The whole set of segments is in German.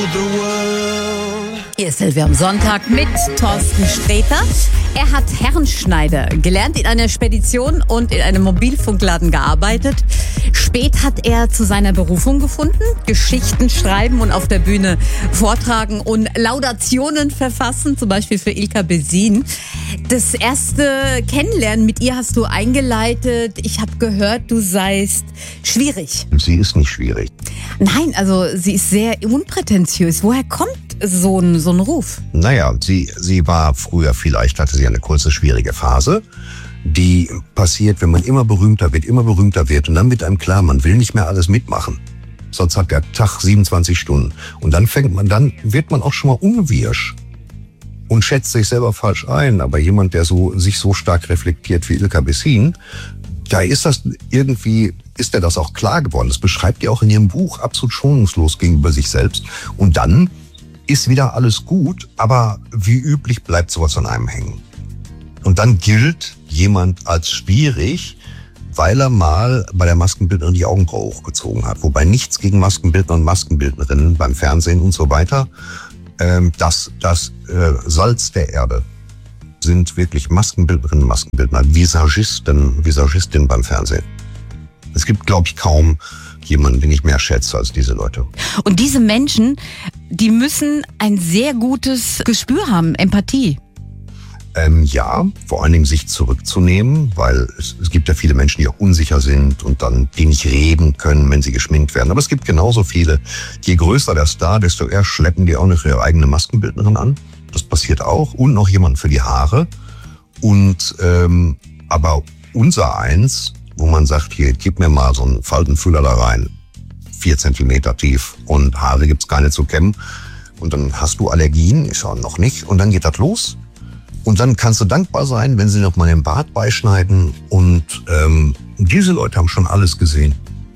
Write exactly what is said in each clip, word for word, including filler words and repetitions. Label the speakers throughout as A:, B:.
A: the world.
B: Hier ist Silvia am Sonntag mit Thorsten Sträter. Er hat Herrenschneider gelernt, in einer Spedition und in einem Mobilfunkladen gearbeitet. Spät hat er zu seiner Berufung gefunden, Geschichten schreiben und auf der Bühne vortragen und Laudationen verfassen, zum Beispiel für Ilka Bessin. Das erste Kennenlernen mit ihr hast du eingeleitet. Ich habe gehört, du seist schwierig.
C: Sie ist nicht schwierig.
B: Nein, also sie ist sehr unprätentiös. Woher kommt so ein, so ein Ruf?
C: Naja, sie, sie war früher, vielleicht hatte sie eine kurze, schwierige Phase, die passiert, wenn man immer berühmter wird, immer berühmter wird. Und dann wird einem klar, man will nicht mehr alles mitmachen. Sonst hat der Tag siebenundzwanzig Stunden. Und dann fängt man, dann wird man auch schon mal unwirsch und schätzt sich selber falsch ein. Aber jemand, der so, sich so stark reflektiert wie Ilka Bessin, da ist das irgendwie, ist er das auch klar geworden. Das beschreibt ihr auch in ihrem Buch absolut schonungslos gegenüber sich selbst. Und dann ist wieder alles gut, aber wie üblich bleibt sowas an einem hängen. Und dann gilt jemand als schwierig, weil er mal bei der Maskenbildnerin die Augenbraue hochgezogen hat. Wobei nichts gegen Maskenbildner und Maskenbildnerinnen beim Fernsehen und so weiter. Ähm, das das äh, Salz der Erde sind wirklich Maskenbildnerinnen und Maskenbildner, Visagisten, Visagistinnen beim Fernsehen. Es gibt, glaube ich, kaum jemanden, den ich mehr schätze als diese Leute.
B: Und diese Menschen, die müssen ein sehr gutes Gespür haben, Empathie.
C: Ähm, ja, vor allen Dingen sich zurückzunehmen, weil es, es gibt ja viele Menschen, die auch unsicher sind und dann die nicht reden können, wenn sie geschminkt werden. Aber es gibt genauso viele. Je größer der Star, desto eher schleppen die auch noch ihre eigene Maskenbildnerin an. Das passiert auch. Und noch jemand für die Haare. Und ähm, aber unser eins, wo man sagt, hier, gib mir mal so einen Faltenfüller da rein, vier Zentimeter tief und Haare gibt's keine zu kämmen. Und dann hast du Allergien, ich sage noch nicht, und dann geht das los. Und dann kannst du dankbar sein, wenn sie noch mal den Bart beischneiden. Und ähm, diese Leute haben schon alles gesehen.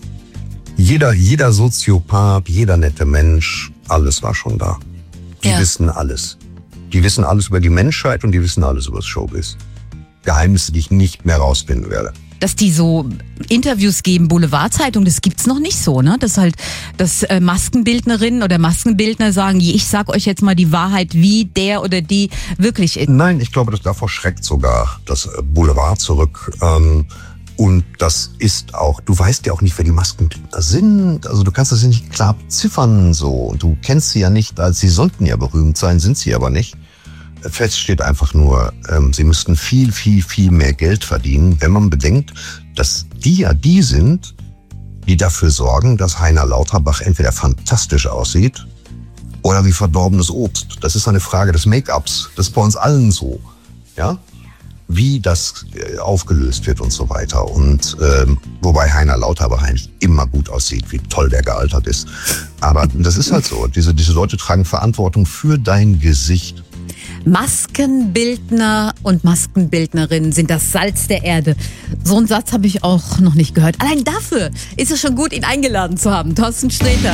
C: Jeder, jeder Soziopath, jeder nette Mensch, alles war schon da. Die
B: Ja.
C: wissen alles. Die wissen alles über die Menschheit und die wissen alles über das Showbiz. Geheimnisse, die ich nicht mehr rausfinden werde.
B: Dass die so Interviews geben, Boulevardzeitung, das gibt's noch nicht so, ne? Dass halt, dass äh, Maskenbildnerinnen oder Maskenbildner sagen, ich sag euch jetzt mal die Wahrheit, wie der oder die wirklich ist.
C: Nein, ich glaube, das davor schreckt sogar das Boulevard zurück. Ähm, und das ist auch, du weißt ja auch nicht, wer die Maskenbildner sind. Also du kannst das ja nicht klar beziffern so. Und du kennst sie ja nicht, als sie sollten ja berühmt sein, sind sie aber nicht. Fest steht einfach nur, ähm, sie müssten viel, viel, viel mehr Geld verdienen, wenn man bedenkt, dass die ja die sind, die dafür sorgen, dass Heiner Lauterbach entweder fantastisch aussieht oder wie verdorbenes Obst. Das ist eine Frage des Make-ups. Das ist bei uns allen so, ja, wie das äh, aufgelöst wird und so weiter. Und ähm, wobei Heiner Lauterbach eigentlich immer gut aussieht, wie toll der gealtert ist. Aber das ist halt so. Diese, diese Leute tragen Verantwortung für dein Gesicht.
B: Maskenbildner und Maskenbildnerinnen sind das Salz der Erde. So einen Satz habe ich auch noch nicht gehört. Allein dafür ist es schon gut, ihn eingeladen zu haben. Thorsten Sträter.